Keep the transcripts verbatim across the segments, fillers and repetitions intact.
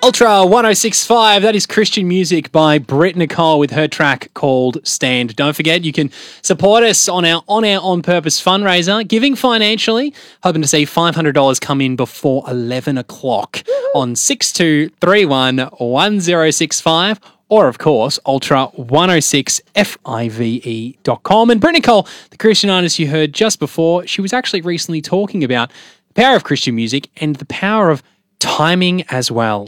Ultra one oh six point five, that is Christian music by Britt Nicole with her track called Stand. Don't forget, you can support us on our On Air On Purpose fundraiser, giving financially, hoping to see five hundred dollars come in before eleven o'clock on six two three one one oh six five, or of course, ultra one oh six five dot com. And Britt Nicole, the Christian artist you heard just before, she was actually recently talking about the power of Christian music and the power of timing as well.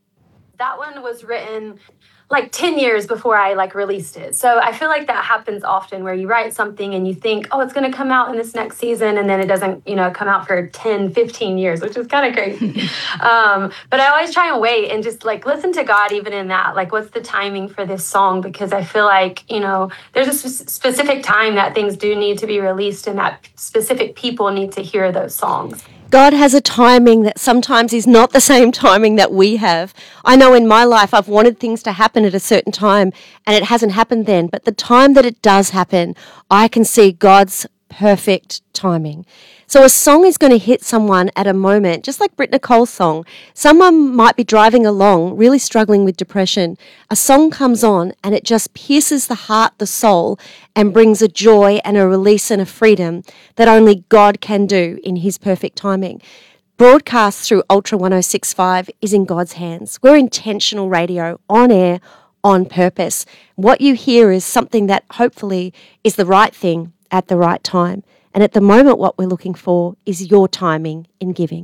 That one was written like ten years before I like released it. So I feel like that happens often where you write something and you think, oh, it's going to come out in this next season. And then it doesn't, you know, come out for ten, fifteen years, which is kind of crazy. um, but I always try and wait and just like listen to God even in that. Like, what's the timing for this song? Because I feel like, you know, there's a sp- specific time that things do need to be released and that specific people need to hear those songs. God has a timing that sometimes is not the same timing that we have. I know in my life I've wanted things to happen at a certain time and it hasn't happened then, but the time that it does happen, I can see God's perfect timing. So a song is going to hit someone at a moment, just like Britt Nicole's song. Someone might be driving along, really struggling with depression. A song comes on and it just pierces the heart, the soul, and brings a joy and a release and a freedom that only God can do in his perfect timing. Broadcast through Ultra one oh six point five is in God's hands. We're intentional radio, on air, on purpose. What you hear is something that hopefully is the right thing at the right time. And at the moment, what we're looking for is your timing in giving.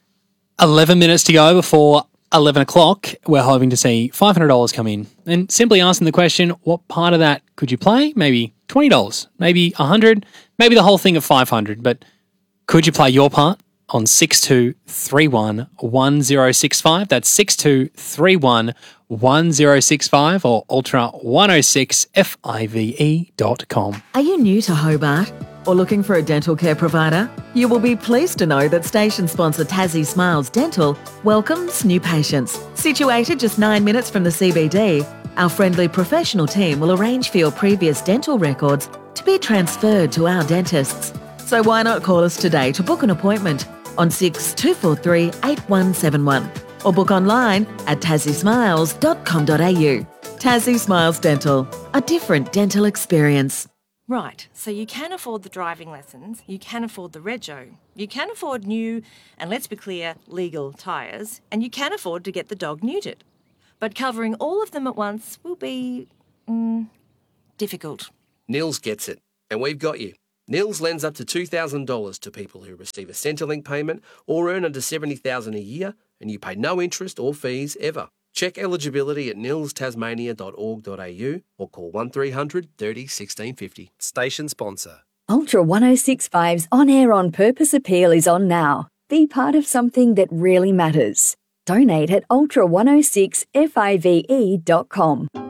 eleven minutes to go before eleven o'clock. We're hoping to see five hundred dollars come in. And simply asking the question, what part of that could you play? Maybe twenty dollars, maybe one hundred dollars, maybe the whole thing of five hundred dollars. But could you play your part on six two three one one oh six five? That's six two three one one oh six five or ultra one oh six five dot com. Are you new to Hobart or looking for a dental care provider? You will be pleased to know that station sponsor Tassie Smiles Dental welcomes new patients. Situated just nine minutes from the C B D, our friendly professional team will arrange for your previous dental records to be transferred to our dentists. So why not call us today to book an appointment on six two four three eight one seven one or book online at tassie smiles dot com dot a u. Tassie Smiles Dental, a different dental experience. Right, so you can afford the driving lessons, you can afford the rego, you can afford new, and let's be clear, legal tyres, and you can afford to get the dog neutered. But covering all of them at once will be mm, difficult. Nils gets it, and we've got you. Nils lends up to two thousand dollars to people who receive a Centrelink payment or earn under seventy thousand dollars a year, and you pay no interest or fees ever. Check eligibility at nils tasmania dot org dot a u or call one three hundred thirty sixteen fifty. Station sponsor. Ultra one oh six point five's On Air On Purpose appeal is on now. Be part of something that really matters. Donate at ultra one oh six five dot com.